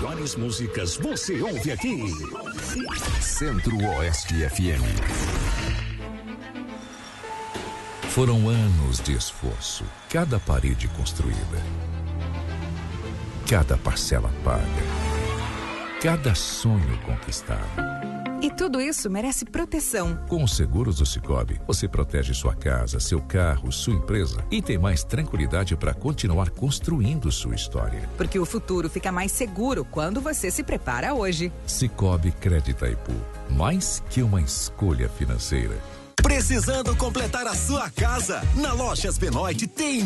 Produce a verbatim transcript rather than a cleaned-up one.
melhores músicas você ouve aqui. Centro-Oeste F M. Foram anos de esforço, cada parede construída, cada parcela paga, cada sonho conquistado. E tudo isso merece proteção. Com os seguros do Sicoob, você protege sua casa, seu carro, sua empresa e tem mais tranquilidade para continuar construindo sua história. Porque o futuro fica mais seguro quando você se prepara hoje. Sicoob Crédito Itaipu, mais que uma escolha financeira. Precisando completar a sua casa? Na Lojas Benoit tem